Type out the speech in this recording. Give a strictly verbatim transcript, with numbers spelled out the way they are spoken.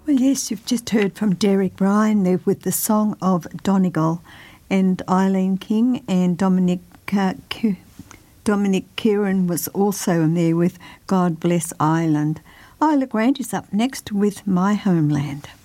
Well, yes, you've just heard from Derek Ryan there with the song of Donegal, and Eileen King and Dominic uh, Q- Dominic Kieran was also in there with God Bless Ireland. Isla Grant is up next with My Homeland.